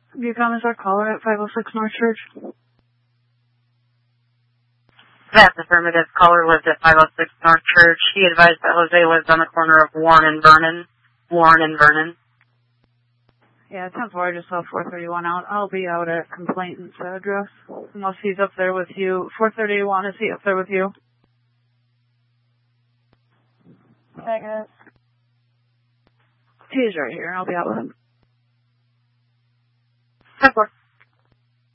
Bucom is our caller at 506 North Church. That's affirmative. Caller lives at 506 North Church. He advised that Jose lives on the corner of Warren and Vernon. Yeah, 10-4, I just saw 431 out. I'll be out at complainant's address. Unless he's up there with you. 431, is he up there with you? Negative. He's right here. I'll be out with him. 10-4.